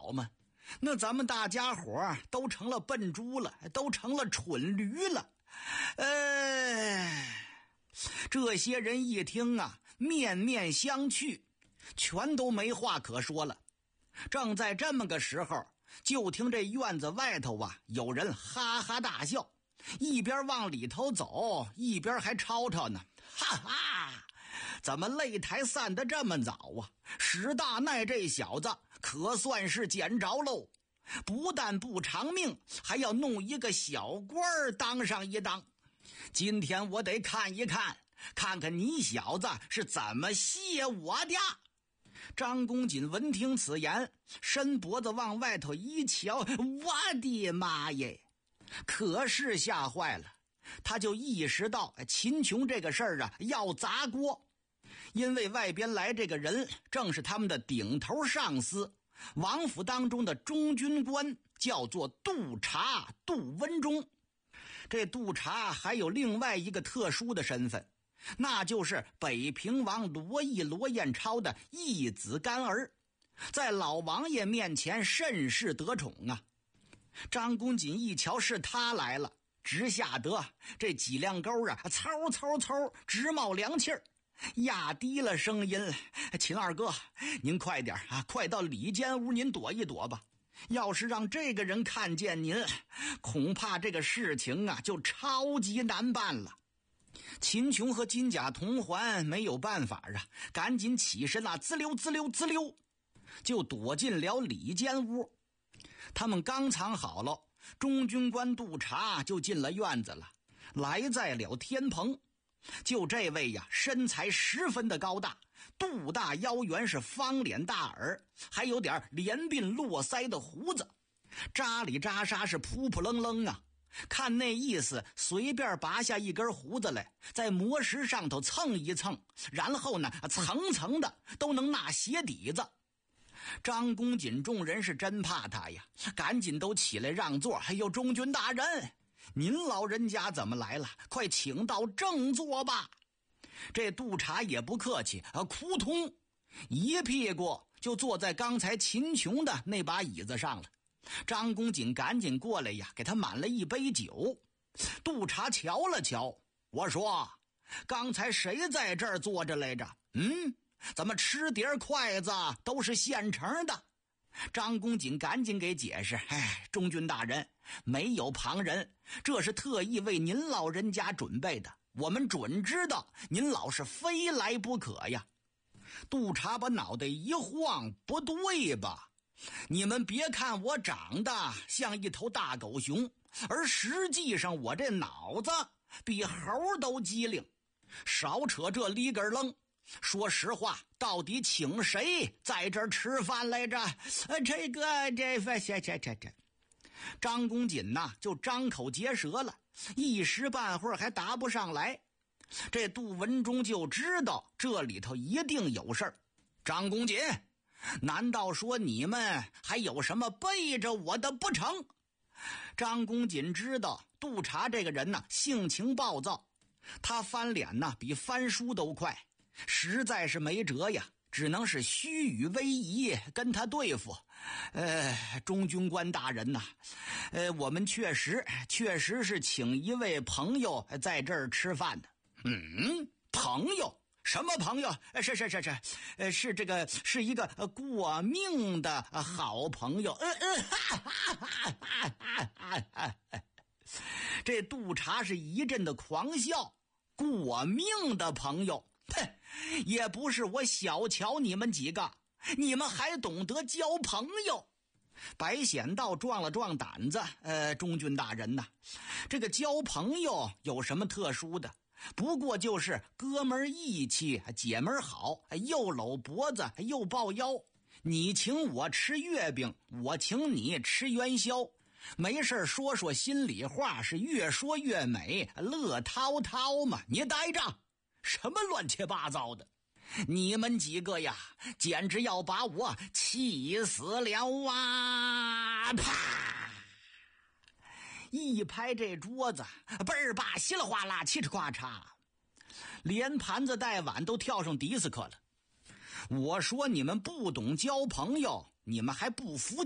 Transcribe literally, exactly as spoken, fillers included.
好吗？那咱们大家伙都成了笨猪了，都成了蠢驴了。哎，这些人一听啊，面面相觑，全都没话可说了。正在这么个时候，就听这院子外头啊，有人哈哈大笑，一边往里头走，一边还吵吵呢。哈哈，怎么擂台散得这么早啊？史大奈这小子可算是捡着喽，不但不偿命，还要弄一个小官当上一当。今天我得看一看，看看你小子是怎么谢我的。张公瑾闻听此言，伸脖子往外头一瞧，我的妈耶！可是吓坏了，他就意识到秦琼这个事儿啊要砸锅，因为外边来这个人正是他们的顶头上司，王府当中的中军官，叫做督察杜文忠。这督察还有另外一个特殊的身份，那就是北平王罗毅罗彦超的义子干儿，在老王爷面前甚是得宠啊。张公瑾一瞧是他来了，直吓得这脊梁沟啊嗖嗖嗖直冒凉气儿，压低了声音，秦二哥，您快点啊，快到里间屋您躲一躲吧。要是让这个人看见您，恐怕这个事情啊就超级难办了。秦琼和金甲同环没有办法啊，赶紧起身啊，滋溜滋溜滋溜，就躲进了里间屋。他们刚藏好了，中军官督察就进了院子了，来在了天棚。就这位呀，身材十分的高大，肚大腰圆，是方脸大耳，还有点连鬓络腮的胡子，扎里扎沙是扑扑棱棱啊。看那意思，随便拔下一根胡子来，在磨石上头蹭一蹭，然后呢层层的都能纳鞋底子。张公瑾众人是真怕他呀，赶紧都起来让座。哎呦，中军大人，您老人家怎么来了？快请到正座吧。这督察也不客气啊，扑通一屁股就坐在刚才秦琼的那把椅子上了。张公瑾赶紧过来呀，给他满了一杯酒。督察瞧了瞧，我说，刚才谁在这儿坐着来着？嗯，怎么吃碟筷子都是现成的？张公瑾赶紧给解释，哎，中军大人，没有旁人，这是特意为您老人家准备的，我们准知道您老是非来不可呀。督察把脑袋一晃，不对吧？你们别看我长得像一头大狗熊，而实际上我这脑子比猴都机灵，少扯这里根楞。说实话，到底请谁在这儿吃饭来着？呃，这个这这这这这，张公瑾呐就张口结舌了，一时半会儿还答不上来。这杜文忠就知道这里头一定有事儿。张公瑾，难道说你们还有什么背着我的不成？张公瑾知道督察这个人呢性情暴躁，他翻脸呢比翻书都快，实在是没辙呀，只能是虚与委蛇跟他对付。呃，中军官大人呐，呃，我们确实确实是请一位朋友在这儿吃饭的。嗯，朋友？什么朋友？是是是是，呃，是这个是一个过命的好朋友。呃呃，哈哈哈哈哈哈！这督察是一阵的狂笑。过命的朋友，哼，也不是我小瞧你们几个，你们还懂得交朋友。白显道壮了壮胆子，呃，中军大人呐，这个交朋友有什么特殊的？不过就是哥们义气，姐们好，又搂脖子又抱腰，你请我吃月饼，我请你吃元宵，没事说说心里话，是越说越美，乐滔滔嘛。你待着，什么乱七八糟的，你们几个呀简直要把我气死了啊！啪一拍这桌子，倍儿吧，稀里哗啦，嘁哧呱嚓，连盘子带碗都跳上迪斯科了。我说你们不懂交朋友，你们还不服